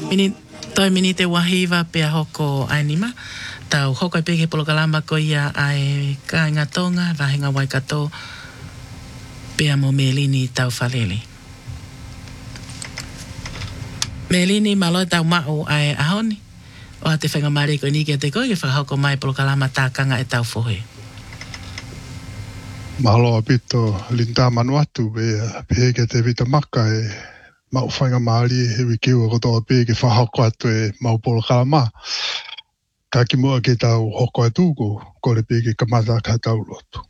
Mini toi mini te wahiva pea hoko anima. Tau hoko e peke polo kalama ko ia ai ka inga tonga, vahenga waikato, pea mo Melini tau whalele. Melini malo tau mao ai ahoni. O te whenga mare ko ni ke te koe, ke whakahoko mai polo kalama tākanga e tau whohe. Mahalo apito linta manuatu be ke te vita maka e mau whainga maari he wikiu koto pe ke whahoko atu e mau polo kalama. Ka ki mua ke tau hoko atu ko le pe ke kamata ka tau lotu.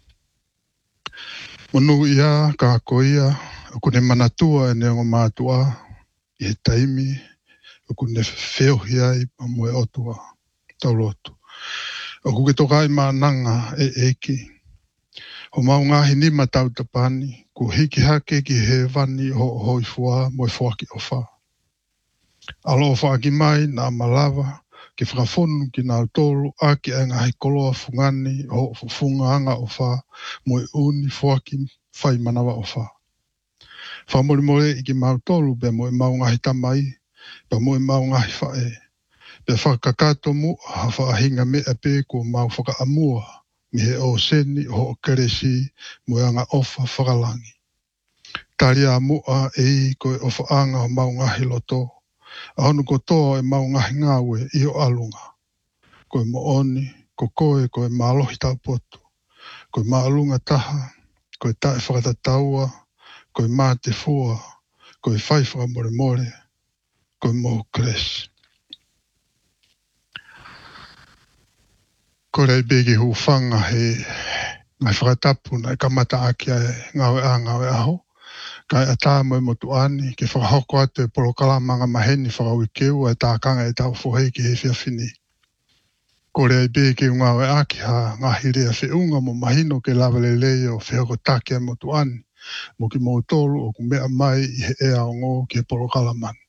Monu ia ka ko ia ko ne manatua e neongo mātua i he taimi ko ne wheo ia i mo e otua tau lotu. O ku ke toka i mananga e eki. O mau ngahi ni matau tapani, ko hiki hake ki he vani ho hoi fua mo e fuaki o wha. Alo o whaaki mai na malawa, ki whakafonu ki nā tolu, a ki a ngahi koloa fungani ho funga anga o wha, mo e uni fuaki whai manawa o wha. Whamori more i ki mau tolu, be mo e mau ngahi tamai, be mo e mau ngahi whae. Be whakakato mu, ha whaahinga me a pe ko mau whaka amua, mi he o seni ho keresi mo anga ofa whakalangi. Taria mua e koe ofa anga o mau ngahi loto. Ahonu ko toa e mau ngahi ngawe i o alunga. Koe mo oni, ko koe maalohi tau potu. Koe maalunga taha, koe tae whakatataua, koe mā te fua, koe whaiwhaka more more, koe mo kresi. Ko rei begi hufanga he ngai whakatapu na kamata aki e ngawe aho. Kai ata mo motu ani ke whakahoko atu e polo kalamanga maheni whakawikeu e tākanga e tau whohei ki he whiawhini. Ko rei begi ngawe aki ha ngahi rea whiunga mo mahino ke lawalelei o whihoko take e motu ani. Mo ki mo tolu o kumea mai i he ea o ngō ki he polo kalamani.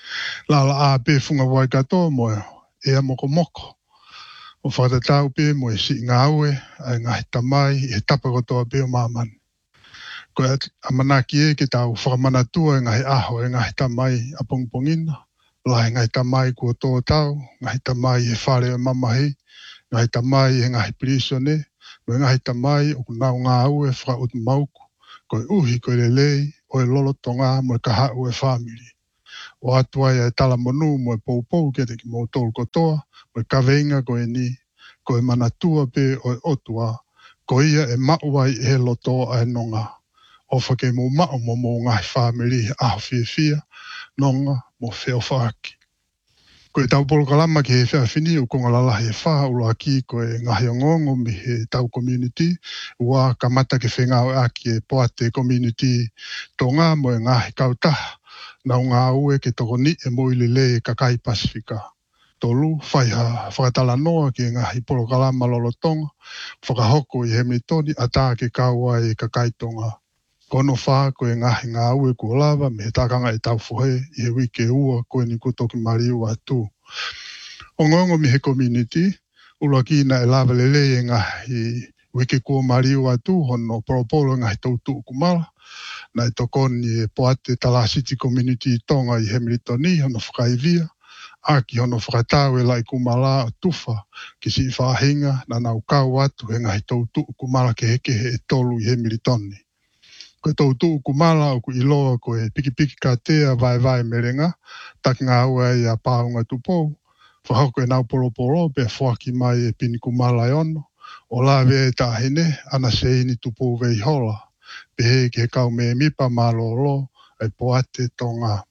Lala a pe funga waikato mo ea moko. O whakatatau pe mo e si ngāue, ai ngahi tamai, e tapakotoa pe o māmani. Ko e amanaki e ke tau whakamanatua e ngahi aho, e ngahi tamai a pongpongina, la e ngahi tamai kua tō tau, ngahi tamai e whare o mamahi, ngahi tamai e ngahi prisone, mo e ngahi tamai o kunau ngāue whakautu mauku, ko e uhi ko e lelei, o e lolo tonga mo e kahau e whamiri. O atua e tala monu mo e poupou ke te ki mo tolu kotoa, mo e kaweinga ko e ni, ko e manatua pe o e otua, ko ia e mauai e loto a e nonga. O whake mo mao mo ngahi whamiri aho fia, nonga mo wheo whaaki. Ko e tau polo kalama ki he whiawhini o konga lalahi e wha ulo aki ko e ngahi o ngongo mi he tau community, ua kamata ke whengao aki e poate community tonga mo e ngahi kautaha. Nau ngā ue ke toko ni e mo ilele e Kakai Pasifika. Tolu, whaiha whakatala noa ki ngahi polo kalama lolotonga, whakahoko i he mitoni ata ke kaua e Kakai Tonga. Kono wha ko e ngahi ngā ue ko lava me he takanga e tau whohe i he wike ua ko e ni kutoki mariu atu. O ngongo mi he community, ula ki na e lava lele e ngahi wike ko mariu atu hono poropolo ngahi tautu kumala. Na e tokoni e poate tala city community tonga i Hamiltoni hono whakaivia, a ki hono whakatau e lai kumala o tufa ki si whahinga na nau kau atu he ngahi tautu kumala ke heke he tolu i Hamiltoni. Ko e tautu kumala o ku iloa ko e piki katea vai merenga, tak ngā ua e a pāunga tupou, whahoko e nau polo pe whaki mai e pini kumala e ono, o lawe e tāhine ana seini tupou vei hola. Pehe ke kau me mipa malolo ai poate tonga.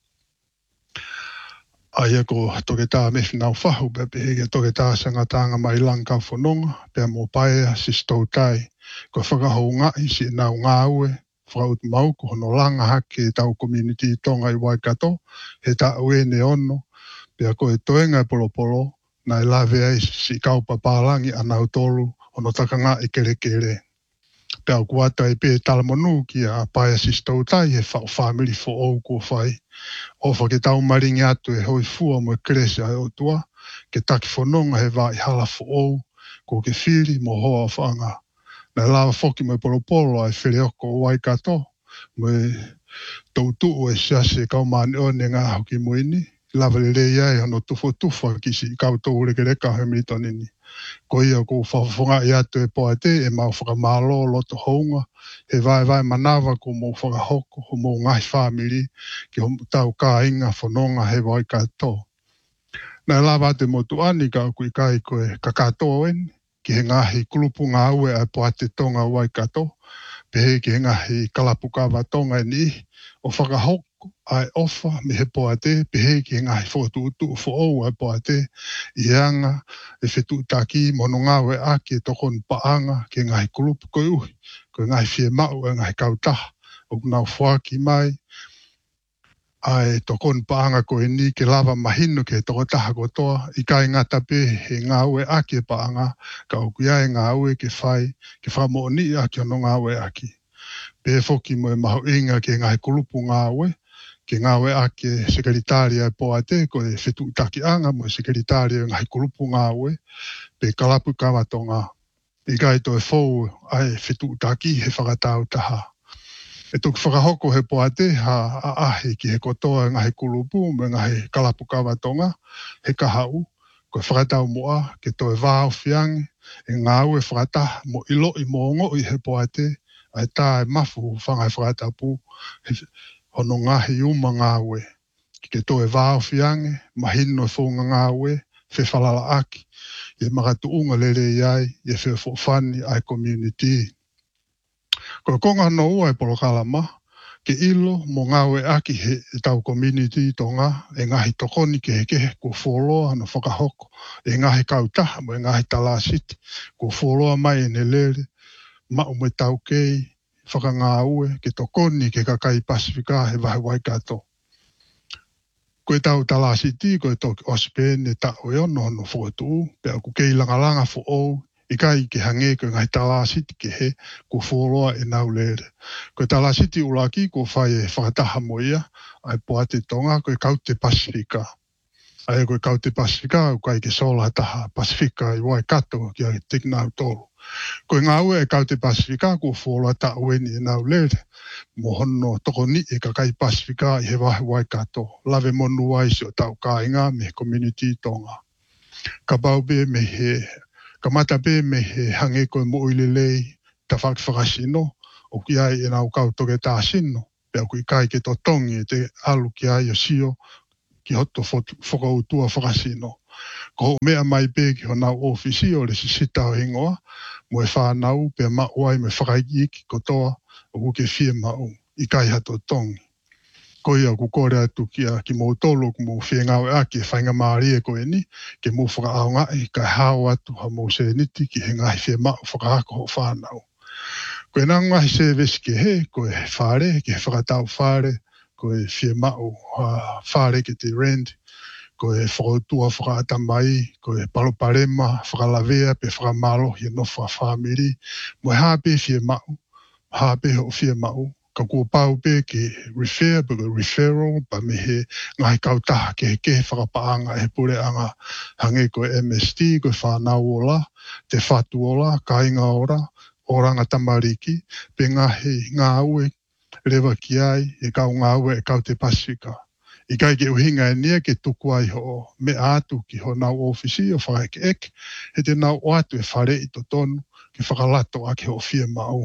Aia ko toke tā me whinau whahu, pehe ke toke tā sangatanga mai langka whanonga, pea mō paea si stautai, ko whakahou ngai si nau ngā ue, whakautu mau ko hono langa hake tau community tonga i Waikato, he tā uene ono, pea ko e toenga polo, na e lawe ai si kaupa pālangi anau tolu, hono takanga i kere. Pea kuata e pe talamonu ki a paia si stautai he whao whamiri fo au kua whai. Ofa ke tau maringi atu e hoi fua mo e krese ai otua, ke taki whanonga he wai hala fo au, ko ke whiri mo hoa whanga. Na lawa whoki mo e polopolo ai whirioko o Waikato, mo e tautu o e siase kaumane o ne ngā hoki moini, lava le ia e hono tufa ki si kautou reka he militonini. Ko ia ko whawhunga i atu e poa te e mau whakamalo loto hounga he vai manawa ko mo whakahoko ho mo ngai whamiri ki ho tau ka inga whanonga he vai katoa. Nā lava te motu ani ka kui kai koe kakatoa en ki he ngahi kulupu ngā ue a poa te tonga wai katoa. Pehe ki he ngahi kalapukawa tonga ni o whakahoko ai ofa me he poa te pehe ki he ngahi whotuutu o whoou ai poa te i anga e whetu taki mono ngā ue aki e tokon paanga ki he ngahi kulupu koe uhi koe ngahi whie mau e ngahi kautaha o nau whaki mai ai tokon paanga koe ni ke lava mahino ke toko taha kotoa i kai ngata pe he ngā ue aki e paanga ka oku ia e ngā ue ke whamo ni aki ono ngā ue aki. Pe foki mo e maho inga ke ngā he kulupu ngā ue ke ngā ue aki e sekretaria e poa te ko e whetu taki anga mo e sekretaria ngā he kulupu ngā ue pe kalapu kawatonga i kai to e fou ai whetu taki he whakatau taha. E tuku whakahoko he poa te ha a ahi ki he kotoa ngā he kulupu me ngā he kalapu kawatonga he kahau ko e whakatau moa ke to e vāo whiangi e ngā ue whakataha mo ilo i mongo i he poa te ai tā e mafu whangai whakatapu hono ngahi uma ngā ue. Ki ke to e vāo whiangi, mahino e whonga ngā ue, whe whalala aki. I makatu unga lele iai, i whe whani ai community. Ko konga no ua e polokalama, ke ilo mo ngā ue aki he tau community tonga, e ngahi tokoni ke hekehe ko wholoa no whakahoko, e ngahi kautaha mo e ngahi talasiti, ko wholoa mai e ne lele, mau me tau kei, whaka ngā ue, ke tokoni ke kakai Pasifika he wahi waikato. Koe tau talasiti, koe toki ospene tau e ono no whotu, pe aku kei langalanga fo ou, i kai ke hange koe ngai talasiti ke he, ko wholoa e nau lere. Koe talasiti ulaki, ko whai e whakataha mo ia, ai poate tonga, koe kaute Pasifika. Ai koe kaute Pasifika, kai ke sola taha Pasifika i waikato ki a tiknau tolu. Koe ngā ue e kaute Pasifika, ko wholoa ta ueni e nau lere. Mo hono toko ni e kakai Pasifika i he wahi waikato. Lave monu wai si o tau kāinga me he community tonga. Ka baube me he, ka mata be me he hange koe mo uilelei ta whakasino, o ki ai e nau kautoke tā sino, pe aku i kai ke to tongi e te alu ki ai o sio ki hoto whakautua whakasino. Ko mea mai pe ki ho nau ofisi o le sisita o hingoa, mo e whanau pe mauai me whakaiki kotoa o kuke whie mau i kai hato tongi. Ko ia ku kore atu ki mou tolo ku mou whie ngau e aki e whainga maari e koe ni, ke mou whakaau ngai kai hao atu ha mou se niti ki he ngahi whie mau whakaako ho whanau. Koe nā ngahi se vesi ke he, koe whare, ke he whakatau whare, koe whie mau whare ke te rendi, ko e whakautua whakaata mai, ko e paloparema, whakalavea, pe whakamalo hi no whamiri, mo e hape whie mau, hape ho whie mau, ka kua pau pe ke refer, pe referral, pa me he ngai kautaha ke he whakapaanga e pure anga hange ko MST, ko e whanau ola, te whatu ola, kainga ora, oranga tamariki, pe ngā ue lewa ki ai, e kau ngā ue e kau te Pasifika. I kai ke uhinga e nia ke tuku ai ho me atu ki ho nau ofisi o whakaeke eke, he te nau o atu e whare i to tonu ki whakalato ake ho whie mau.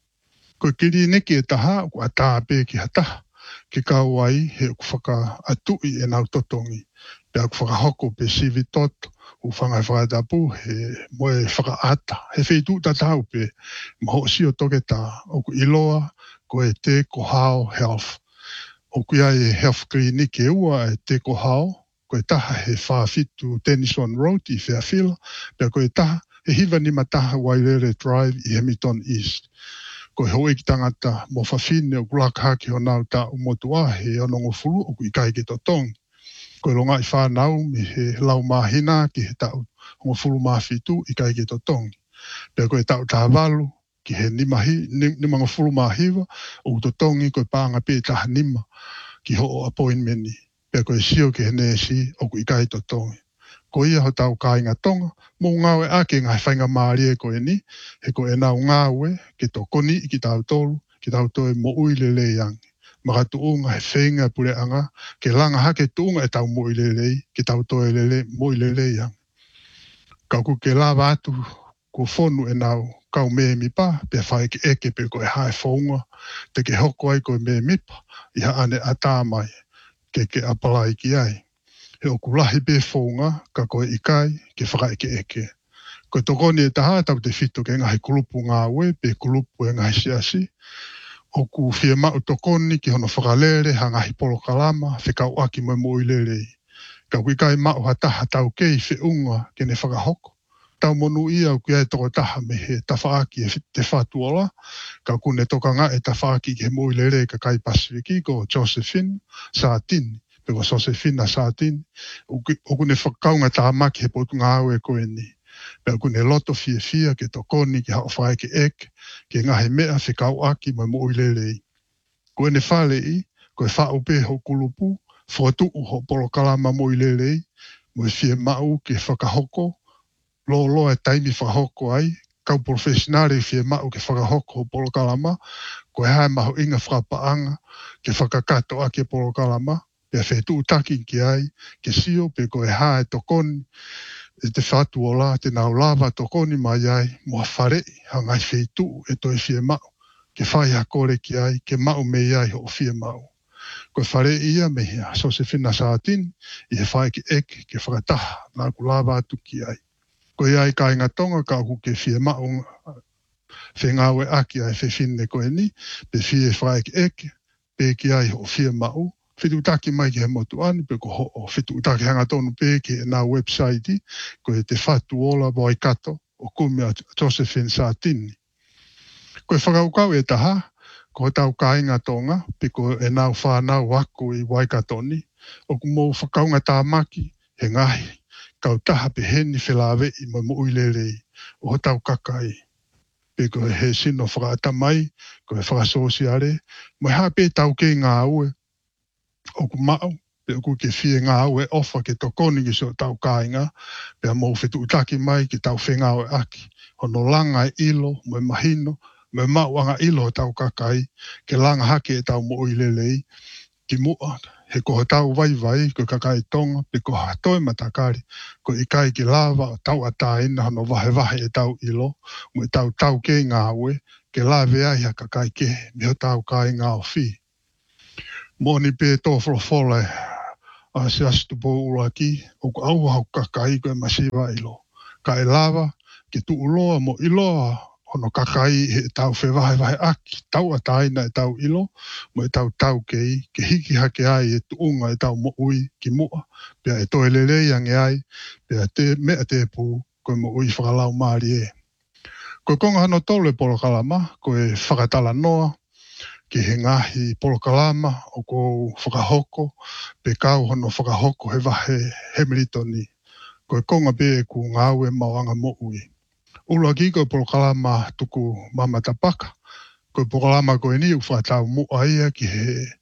Ko kiri neki e taha, ko a tāpe ki hataha, ke kau ai he ku whaka atui e nau totongi, pe aku whakahoko pe sivi toto, u whangai whakatapu he moe whakaata, he wheitu tatau pe maho si o toke tā, o ku iloa, ko e te ko hao health. O kuia e health clinic e ua e te kohao, ko e taha he whaafitu Tennyson Road i Fairfield, pia ko e taha he hiva ni mataha Wailere Drive i Hamilton East. Ko e hoe ki tangata mo whawhine o kulakahaki o nau ta umotua he onongo fulu o kui kai ke to tongi. Ko e longa i whanau me he lau mahina ki he tau ongo fulu mafitu i kai ke to tongi. Pia ko e tau tāwalu, ki he nimanga fulu mahiwa, o to tongi koe pāanga pe taha nima ki ho appointmenti, pia koe sio ki he nesi o ku ikai to tongi. Ko ia ho tau kāinga tonga, mō ngāwe ake ngai whainga maari e koe ni, he koe nau ngāwe ke to koni ki tau tolu, ki tau toe mo uile le yangi. maka tuunga he whenga pule anga, ke langa hake tuunga e tau mo ilelei, ke tau toe lele mo ilelei ang. Kau ku ke lawa atu ko fonu e nau kau me mipa, pe whae ke eke pe koe hae whaunga, te ke hoko ai koe me mipa, iha ane ata mai, ke apalai ki ai. He oku lahi be whaunga, ka koe ikai, ke whae ke eke. Koe tokoni e taha, tau te whito ke ngahi kulupu ngā ue, pe kulupu e ngahi siasi, oku fie mau tokoni ki hono whakalere, ha ngahi polo kalama, whikau aki mo mo ilelei. Ka wikai mau hataha tau kei whiunga ke ne whakahoko. Tau monu ia o kia e toko taha me he tawhaaki e te whatuola, ka kune toka ngā e tawhaaki ke mo ilelei ka kai Pasifiki ko Josephine Saatini, pe ko Josephine Saatini, o kune whakaunga taha maki he potu ngā au e koe ni. Pe kune loto fia ke tokoni ki hao whae ke ek, ke ngahi mea whikau aki mo mo ilelei. Koe ne whale I, koe whaupe ho kulupu, whatuu ho polo kalama mo ilelei, mo e fie mau ke whakahoko, lo e taimi whakahoko ai, kau profesionare fie mau ke whakahoko ho polo kalama, koe hae maho inga whakapaanga, ke whakakato ake polo kalama, pe whetu taki ki ai, ke sio pe koe hae tokoni, e te whatu o la, te nau lava tokoni mai ai, mua wharei, hangai whetu e toi fie mau, ke whai hakore ki ai, ke mau me ai ho fie mau. Koe whare ia me hea, Josephine Saatini, I he whae ki eke, ke whakataha, nā ku lava atu ki ai. Koe ai ka inga tonga, ka ku ke fie mau, whengawe aki ai whewhine koe ni, pe fie whae ki eke, pe ki ai ho fie mau, whitu taki mai ki he motu ani, pe ko ho o whitu taki hanga tonu pe ki nā website, koe te whatu ola voi kato, o kumea Josephine Saatini. Koe whakaukau e taha, ko tau ka inga tonga, piko e nau whanau aku I Waikatoni, o ku mou whakaunga tā maki, he ngahi, kau taha pe heni whelawe I mo mo uilelei, o tau kakai. Piko he sino whakaata mai, ko he whakasosiare, mo ha pe tau ke ngā ue, o ku mau, pe o ku ke fie ngā ue ofa ke tokoni ki so tau ka inga, pe a mou whetu utaki mai ki tau whengau e aki, hono langa e ilo, mo e mahino, me mau anga ilo tau kakai, ke langa hake e tau mo ilelei, ki mua, he koho tau vai, ko kakai tonga, pe koho hatoe matakari, ko ikai ki lava o tau ataina hano vahe e tau ilo, mo e tau ke ngā ue, ke lawe ai ha kakai ke, me ho tau kai ngā o whi. Moni pe tō wholofole, a se astu po uraki, o ku au hau kakai ko e masiwa ilo. Ka e lava, ke tu uloa mo iloa, ono kakai he tau whewahe aki, tau ataina e tau ilo, mo e tau kei, ke hiki hake ai e tuunga e tau mo ui ki mua, pia e toe lelei ange ai, pia te mea te pū, koe mo ui whakalau maari e. Koe konga hano tole polo kalama, koe whakatala noa, ke he ngahi polo kalama, o ko whakahoko, pe kau hono whakahoko he wahe Hamiltoni, koe konga be ku ngāwe mauanga mo ui. Ula ki koe polo kalama tuku mamatapaka, koe polo kalama koe ni u whakatau mua ia ki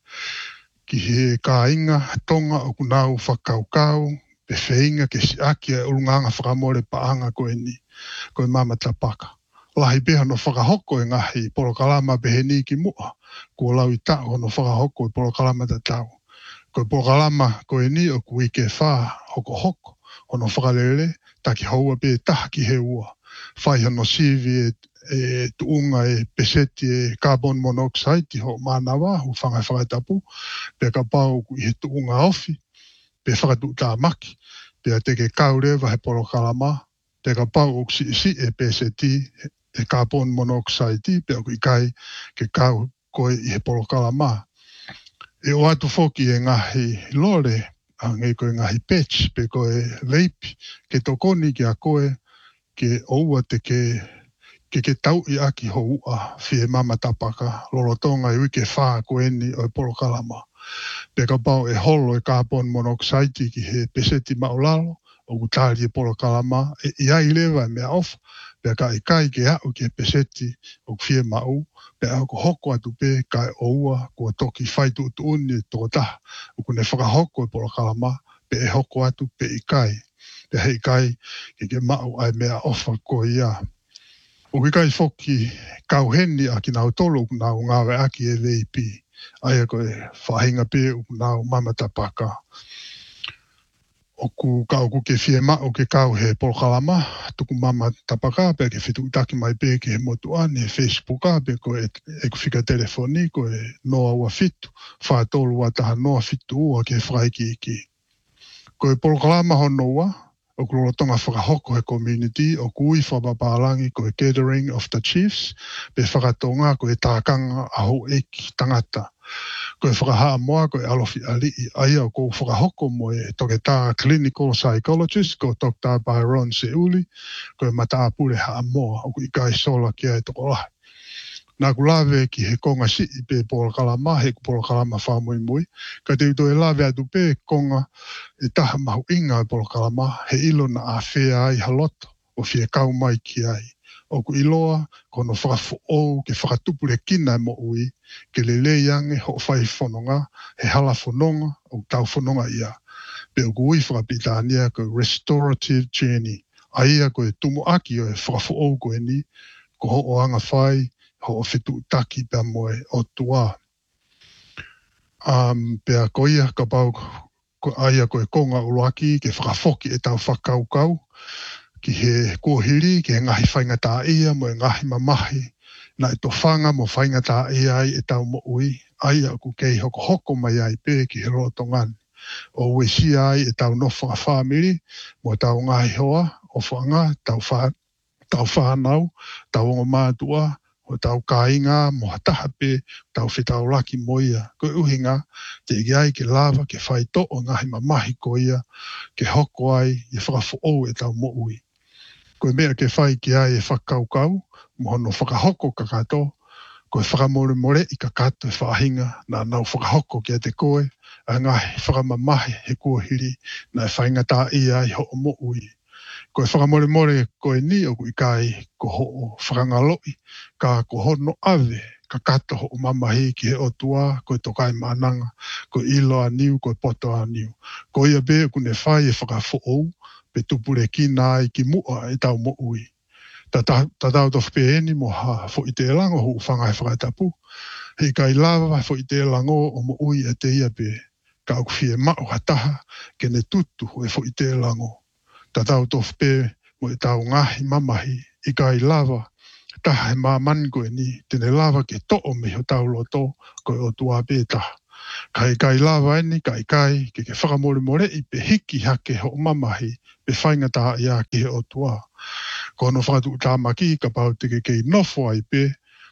he kāinga tonga o kunau whakaukau, pe whainga ke si aki e ulunganga whakamore paanga koe ni, koe mamatapaka. Lahi beha no whakahoko e ngahi polo kalama behe ni ki mua, kua lau I tau no whakahoko e polo kalama tatau. Koe polo kalama koe ni o kui ke wha hoko, ono whakalele, taki haua be taha ki he ua. Whai hano sivi e tuunga e peseti e carbon monoxide ho manawa, hu whangai whakaitapu, pe ka pau ku I he tuunga ofi, pe whakatu tā maki, pe a teke kaurewa he polo kalama, pe ka pau si e peseti e carbon monoxide, pe a ku ikai ke kau koe I he polo kalama. E o atu foki e ngahi lore, ngai koe ngahi patch, pe koe leipi, ke tokoni ki a koe, ke oua te ke tau I aki ho ua fie mamatapaka, lolotonga I wike whaa koe ni o polo kalama. Pe ka pau e holo e carbon monoxide ki he peseti maulalo, o kutari e polo kalama, e ia I lewa e mea ofa, pe ka I kai ke au ki he peseti o fie mau, pe au ko hoko atu pe kai oua, kua toki whaitu utuuni toko taha, o kune whakahoko e polo kalama, pe e hoko atu pe I kai. Pe hei kai ke mau ai mea ofa ko ia. O ki kai foki kauheni a ki nau tolo nau ngawe aki e leipi. Aia koe whahinga pe u nao mamata paka. Oku kau ke fie mao ke kau he polokalama, tuku mama tapaka pe ke fitu utaki mai pe ke he motuan, he Facebooka pe ko e ku telefoni ko e noa ua fitu, whaatolu wa taha noa fitu ua ke whaiki iki. Ko e polokalama hono ua, o kuro tonga whakahoko he community, o kui whapapalangi ko e Gathering of the Chiefs, pe whakatonga ko e tākanga aho eki tangata. Ko e whakahaa moa ko e alofi alii, aia o ko whakahoko mo e toke tā clinical psychologist, ko Dr. Byron Seuli, ko e mata apure haa moa, o ku ikai sola kia e toko lahi. Nā ku lawe ki he konga si i pe polokalama, he ku polokalama whamui mui. Ka te uto e lawe atu pe konga e taha mahu inga e polokalama, he ilo na a whea ai haloto, o whie kau mai ki ai. O ku iloa, kono whakafu ou ke whakatupure kina e mo ui, ke le leiange ho whai whanonga, he hala whanonga, o tau whanonga ia. Pe o ku ui whakapitania ko restorative journey. Aia ko e tumu aki o e whakafu ou ko e ni, ko ho o anga whai, ho o whitu taki pia moe o tua. Pea koia ka pau ko aia ko e konga uloaki ke whakafoki e tau whakaukau, ki he kuohiri, ki he ngahi whainga tā ia mo e ngahi mamahi, na e to whanga mo whainga tā ia ai e tau mo ui, aia ku kei hoko hoko mai ai pe ki he roto ngani. O ue si ai e tau nofa whamiri, mo tau ngahi hoa, o whanga, tau whanau, tau ongo mātua, o tau kāinga, mo hataha pe, tau whetau laki mo ia. Ko uhinga, te igi ai ke lava, ke whai to o ngahi mamahi ko ia, ke hoko ai, e whakafo o e tau mo ui. Ko mea ke whai ki ai e whakaukau, mo hono whakahoko ka kato, ko e whakamore more i ka kato e whahinga, na nau whakahoko ki a te koe, a ngahi whakamamahi he kuahiri, na e whainga tā ia i ho o mo ui. Ko e whakamore more ko e ni o ku i kai ko ho o whakangaloi, ka ko hono ave, ka kato ho o mamahi ki he otua, ko e tokai mananga, ko ilo a niu, ko e poto a niu. Ko ia be ku ne whai e whakafo ou, pe tupure ki nai ki mua e tau mo ui. Ta tau tof pe eni mo ha fo i te lango hu whangai whakatapu. Hei kai lava fo i te lango o mo ui e te ia pe. Ka au fie mao hataha ke ne tutu e fo i te lango. Ta tau tof pe mo e tau ngahi mamahi i kai lava. Taha he maman ko e ni tene lava ke to o me ho tau loto ko e o tua pe taha. Kai lava eni, kai, ke whakamore more i pe hiki hake ho mamahi, pe whainga tā ia ki he o tua. Ko no whakatu tāmaki, ka pau te kei nofo ai pe,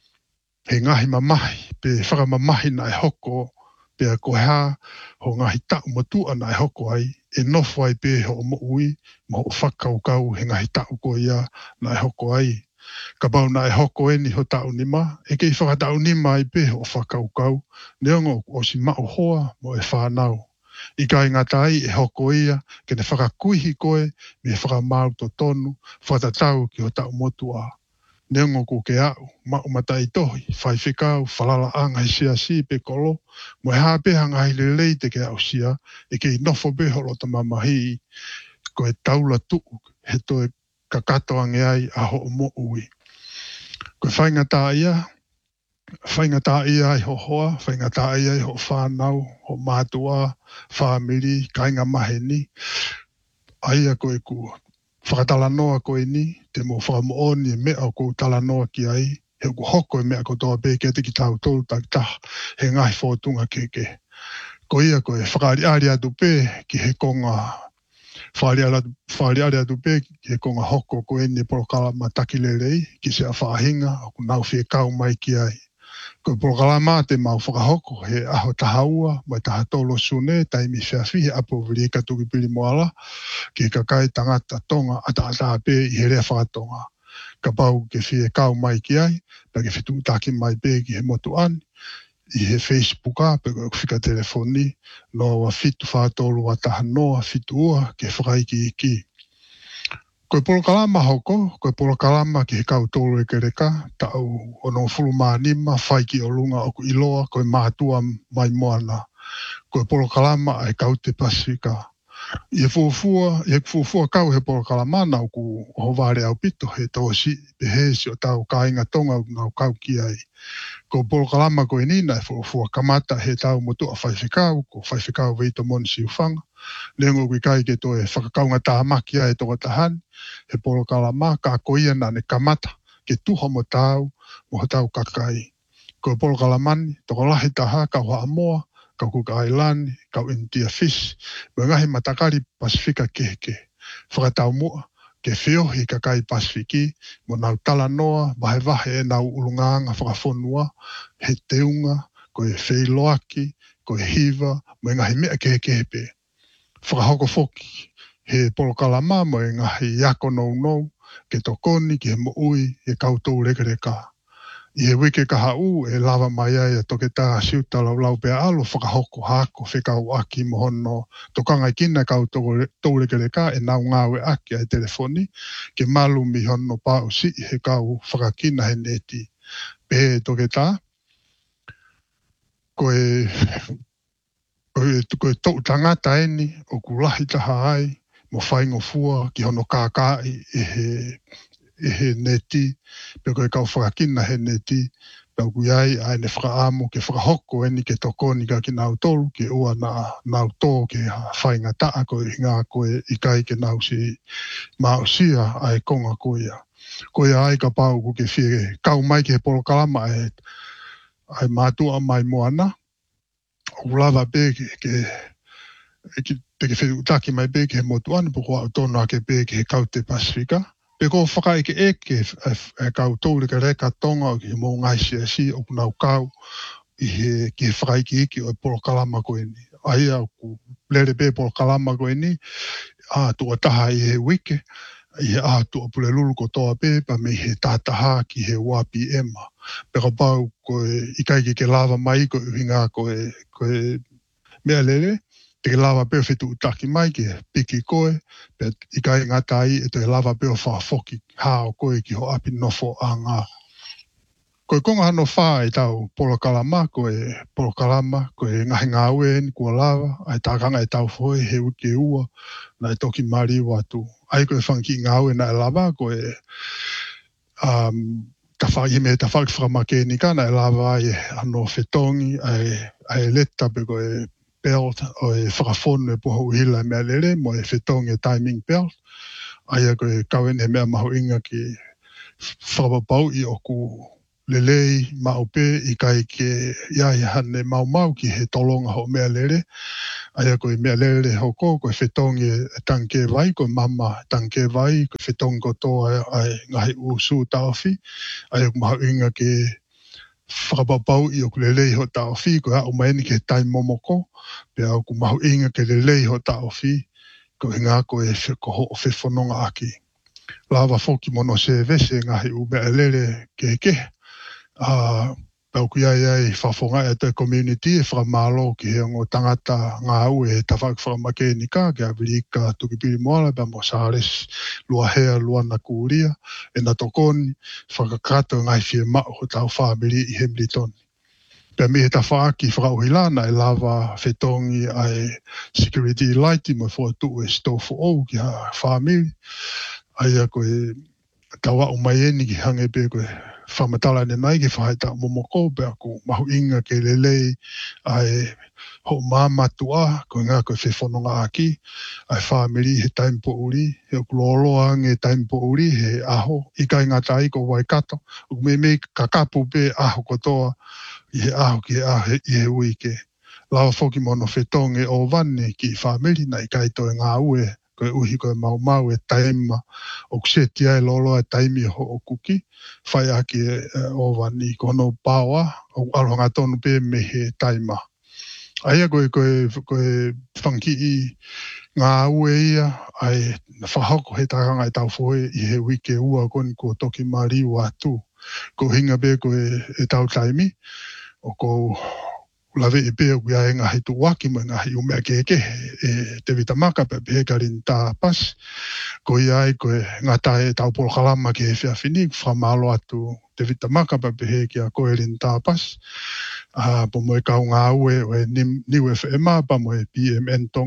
he ngahi mamahi, pe whakamamahi na e hoko, pe a koha, ho ngahi tau matua na e hoko ai, e nofo ai pe ho mo ui, mo ho whakaukau he ngahi tau ko ia na e hoko ai. Ka pau na e hoko eni ho tau nima, e kei whakatau nima i pe ho whakaukau, neongo o si mao hoa mo e whanau. I kai ngatai e hoko ia, ke ne whakakuihi koe, me whakamau to tonu, whatatau ki ho tau motua. Neongo ko ke au, mao matai tohi, whai whikau, whalala anga i sia si pe kolo, mo e hapeha ngai lelei te ke au sia, e kei nofo beho lo ta mamahi, ko e taula tuu, he toe ka katoange ai a ho mo ui. Ko whainga tā ia ai ho hoa, whainga tā ia ai ho whanau, ho mātua, whamiri, kainga maheni, aia koe ku whakatalanoa koe ni, te mo whakamooni e mea ko talanoa ki ai, he ku hoko e mea ko toa pe ke te ki tau tolu tak taha, he ngahi whotunga keke. Ko ia koe whakaari atu pe ki he konga whaari atu pe he konga hoko ko eni polokalama takilelei ki se a whaahinga o ku nau whie kau mai ki ai. Ko polokalama te mau whakahoko he aho tahaua mai taha tolo sune taimi whiawhi he apo vili katuki pili moala ki ka kai tangata tonga ata pe i he rea whakatonga. Ka pau ke whie kau mai ki ai pa ke whitu taki mai pe ki he motu ani i he Facebooka, pe koe whika telefoni, no wa fitu whātolu wa taha noa fitu ua ke whakaiki iki. Koe polokalama hoko, koe polokalama ki he kau tolu e kereka, tau ono fulu mānima, whaiki o lunga oku iloa, koe mātua mai moana. Koe polokalama ai kau te pasika. Ia fuafua kau he polo kalamana o ku ho vare au pito he tosi behesi o tau kainga tonga o kau ki ai. Ko polo kalama ko inina e fuafua kamata he tau motu a whaiwhikau, ko whaiwhikau veito moni si ufanga. Lengo ki kai ke to e whakakaunga tāmaki ai toko tahani, he polo kalama ka koia na ne kamata ke tuho mo tau tau kakai. Ko polo kalamani, toko lahi taha ka hoa amoa, ka kuka ailani, ka India fish, me ngahi matakari Pasifika keheke. Whakatau mua, ke whiohi ka kai Pasifiki, mo nau tala noa, vahe e nau ulungaanga whakafonua, he teunga, ko e whiloaki, ko e hiva, mo ngahi mea keheke hepe. Whakahoko foki, he polo kalama mo ngahi yako nou, ke tokoni, ke he mo ui, e kautou rekereka. I he wike ka hau e lava mai ai toke tā siuta lau pea alo whakahoko hako whekau aki mohono tokanga kina kau tōrekere ka e nau ngāwe aki ai telefoni ke malu mi hono pāu si he kau whakakina he neti. Pe toke tā koe tōu tangata eni o kulahi taha ai mo whaingo fua ki hono kākai e he neti, pe koe kau whakakina he neti, pau kuiai ai ne whakaamo ke whakahoko eni ke tokoni ka ki nau tolu, ke ua nau tō ke whainga taa koe hinga koe i kai ke nau si maosia ai konga koea. Koea ai ka pau ku ke whie kau mai ke he polo kalama ai mātua mai moana, o lava pe ke whiutaki mai pe ke he motuani, po kua o tono ake pe ke he kau te Pasifika, pe ko whakaike e kau tōrika reka tonga o ki he mō ngaisi e si o kunau kau ki he whakaike iki o polo kalama koe ni. Ai au ku lere pe polo kalama koe ni, tua taha i he wike, i he tua pule lulu ko toa pe, pa me he tātaha ki he wapi ema. Pe ka pau koe i kaike ke lava mai koe uhinga koe mea lere, te ke lava peo whetu utaki mai ke piki koe, pe i kai ngatai e te lava peo whaafoki hao koe ki ho api nofo a ngā. Koe konga hano whaa e tau polo kalama, koe ngahi ngā uen kua lava, ai tākanga e tau whoe he uke ua, na e toki mari watu. Ai koe whanki ngā uen na e lava, koe ta whai me ta whaki whakamake ni kana e lava ai ano whetongi, ai leta pe koe belt o e whakafonu e poho uhila mea lere, mo e whetongi e timing belt. Ai a koe kawen he mea maho inga ki whakapapau i oku lelei maupe i kai ke iai hane mau ki he tolonga ho mea lere. Ai a koe mea lere hoko, koe whetongi e tanke vai, koe mama tanke vai, koe whetongi kotoa ai ngahi usu tauwhi. Ai a koe maho inga ke whakapapau i oku lelei ho tauwhi, koe a umaeni ke tai momoko, pe au ku mahu inga ke lelei ho tauwhi, ko hinga ko e ko whewhanonga aki. Lava whoki mono se vese ngahi umea lere ke. Pau ki ai whawhonga e te community e whakamalo ki he ngo tangata ngā ue e tawhak whakamake ni ka, ke awirika tukipiri moala, pa mo sāres lua hea lua na kūria, e na tokoni whakakato ngai whie mao ho tau whamiri i Hamilton. Pea mi he ta whaaki whakauhilana e lava whetongi ai security light mo whatu e stofo au ki ha whamiri. Ai a koe tawa o mai eni ki hange pe koe whamatala ne mai ki whaita momoko pe ako mahu inga ke lelei ai ho māmatua koe ngā koe whewhanonga aki ai whamiri he taimpo uri he okuloloa nge taimpo uri he aho i kai ngā tai ko Waikato o me kakapu pe aho kotoa i he aho ki he aho i he uike. Lawa whoki mono whetonge o vane ki whamiri na i kai toi ngā ue koe uhi koe mau e taima o kuseti ai lolo e taimi ho o kuki whai aki o wani kono pāua o arohanga tonu pe me he taima. Aia koe whanki i ngā ue ia ai whahoko he takanga e tau whoe i he wike ua koni ko toki mari watu. Ko hinga pe koe e tau taimi o ko lawe e pēo ki ai ngahi tu waki mo ngahi umea keke e te vitamaka pe pēkarin tā pas. Ko i ai koe ngata e tau polo kalama ki he whiawhini whamalo atu te vitamaka pe pēki a koerin tā pas. Po mo e kau ngā ue o e niu FM pa mo e PMN tonga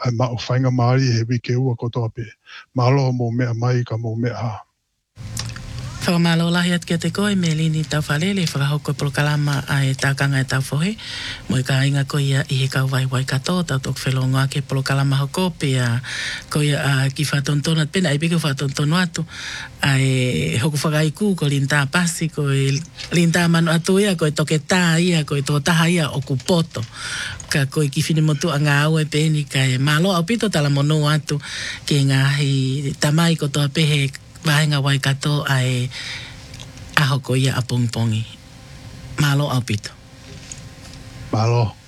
ai ma o whainga maari he wike ua kotoa pe. Malo mo mea mai ka mo mea ha. Whakamalo lahi atu kia te koe, me lini tau whalele, whakahoko polo kalama ai tākanga e tau whohe. Mo i ka inga koe ia i he kau vai wai kato, tau tok whelongo ake polo kalama hoko, pia koe ki whatontona, pena i peke whatontono atu, ai hoko whakai ku ko linta pasi, koe linta manu atu ia, koe toke tā ia, koe tō taha ia o kupoto. Ka koe ki whini motu a ngā au e pēni, ka e malo au pito tala mono atu, ke ngāhi tamai ko toa pehe, vahenga wai kato ai ahoko ia a pongpongi. Malo au pito. Malo.